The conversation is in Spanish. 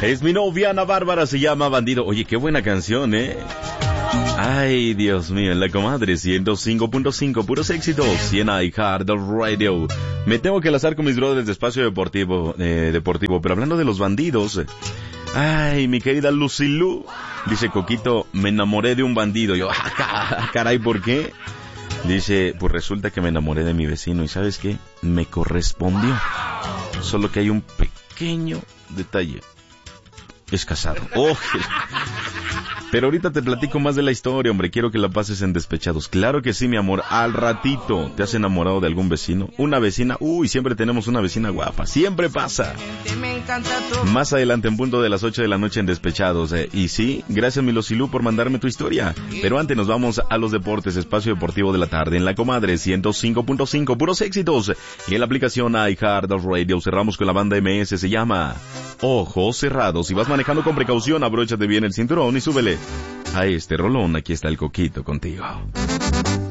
Es mi novia Ana Bárbara, se llama Bandido. Oye, qué buena canción, ¿eh? Ay, Dios mío, en la comadre 105.5, puros éxitos, 100 iHeart Radio. Me tengo que enlazar con mis brothers de Espacio Deportivo, pero hablando de los bandidos. Ay, mi querida Lucilú, dice Coquito, me enamoré de un bandido. Yo, caray, ¿por qué? Dice, pues resulta que me enamoré de mi vecino y ¿sabes qué? Me correspondió. Solo que hay un pequeño detalle. Es casado. ¡Oh! Pero ahorita te platico más de la historia, hombre. Quiero que la pases en Despechados. Claro que sí, mi amor. Al ratito. ¿Te has enamorado de algún vecino? Una vecina. Uy, siempre tenemos una vecina guapa. Siempre pasa. Más adelante, en punto de las 8 de la noche en Despechados. Y sí, gracias, mi Lucilú, por mandarme tu historia. Pero antes nos vamos a los deportes. Espacio Deportivo de la tarde en la comadre 105.5. Puros éxitos. Y en la aplicación iHeart Radio cerramos con la banda MS. Se llama Ojos Cerrados. Si vas manejando con precaución, abróchate bien el cinturón y súbele a este rolón. Aquí está el Coquito contigo.